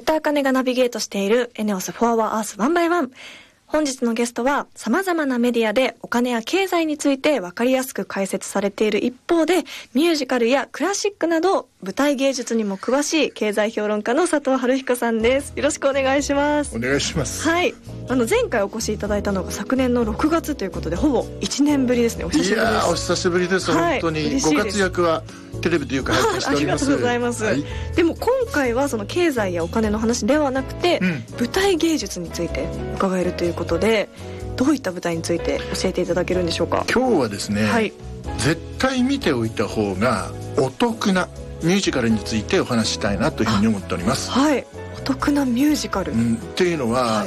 田茜がナビゲートしているエネオス4 Hour Earth 1 by 1。本日のゲストは様々なメディアでお金や経済について分かりやすく解説されている一方で、ミュージカルやクラシックなど舞台芸術にも詳しい経済評論家の佐藤春彦さんです。よろしくお願いします。 お願いします。 はい。前回お越しいただいたのが昨年の6月ということで、ほぼ1年ぶりですね。お久しぶりです。 いやお久しぶりです。 はい、 本当にご活躍はテレビでよく拝見しております。 ありがとうございます、はい、でも今回はその経済やお金の話ではなくて、舞台芸術について伺えるということで、どういった舞台について教えていただけるんでしょうか。 今日はですね、はい、絶対見ておいた方がお得なミュージカルについてお話ししたいなというふうに思っております。 はい、お得なミュージカル、 っていうのは、はい、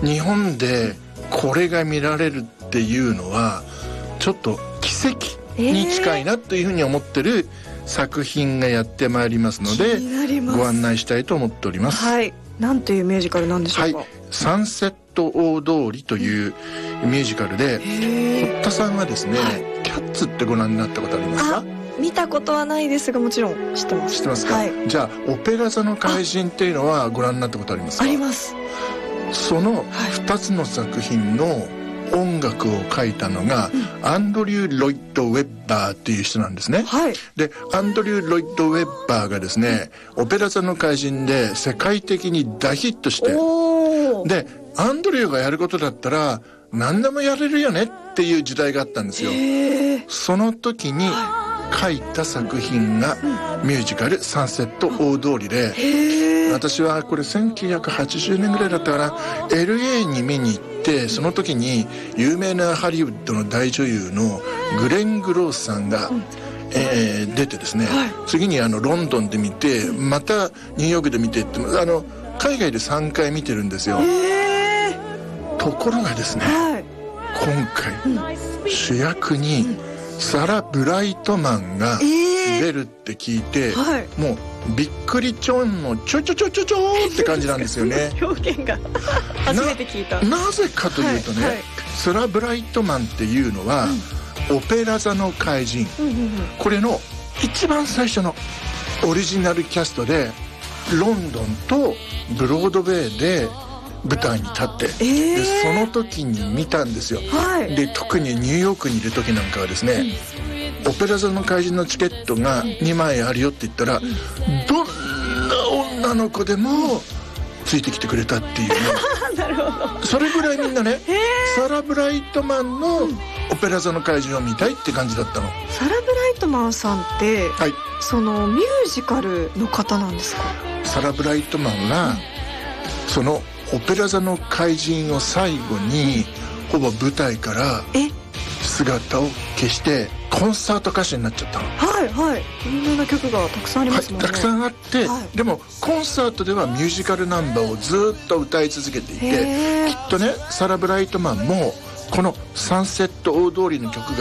日本でこれが見られるっていうのはちょっと奇跡に近いなというふうに思ってる作品がやってまいりますので、ご案内したいと思っております。 はい、なんていうミュージカルなんでしょうか。 はい、サンセット大通りというミュージカルで、堀田さんがですね、キャッツってご覧になったことありますか？ 見たことはないですが、もちろん知ってます。 知ってますか？はい、じゃあオペラ座の怪人っていうのはご覧になったことありますか？ あります。 その2つの作品の音楽を書いたのが、アンドリュー・ロイド・ウェッバーっていう人なんですね。 はい、 でアンドリュー・ロイド・ウェッバーがですね、オペラ座の怪人で世界的に大ヒットして、でアンドリューがやることだったら何でもやれるよねっていう時代があったんですよ。その時に書いた作品がミュージカルサンセット大通りで、私はこれ1980年ぐらいだったかな、 LA に見に行って、その時に有名なハリウッドの大女優のグレン・グロースさんが、出てですね、次にロンドンで見て、またニューヨークで見てって、海外で3回見てるんですよ。ところがですね、今回、主役にサラ・ブライトマンが出るって聞いて、もうびっくりちょんのちょちょちょちょちょって感じなんですよね。 表現が初めて聞いた。 なぜかというとね、サラ・ブライトマンっていうのは、オペラ座の怪人、これの一番最初のオリジナルキャストでロンドンとブロードウェイで舞台に立って、でその時に見たんですよ。で特にニューヨークにいる時なんかはですね、オペラ座の怪人のチケットが2枚あるよって言ったら、どんな女の子でもついてきてくれたっていうね。 なるほど。 それぐらいみんなね、サラ・ブライトマンのオペラ座の怪人を見たいって感じだったの。 サラ・ブライトマンさんって、そのミュージカルの方なんですか？ サラ・ブライトマンは、そのオペラ座の怪人を最後にほぼ舞台から姿を消してコンサート歌手になっちゃったの。有名な曲がたくさんありますもんね。たくさんあって、でもコンサートではミュージカルナンバーをずっと歌い続けていて、きっとね、サラ・ブライトマンもこのサンセット大通りの曲が